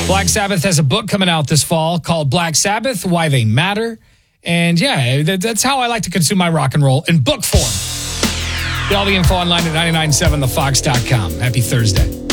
Black Sabbath has a book coming out this fall called Black Sabbath, Why They Matter. And yeah, that's how I like to consume my rock and roll, in book form. Get all the info online at 997thefox.com. Happy Thursday.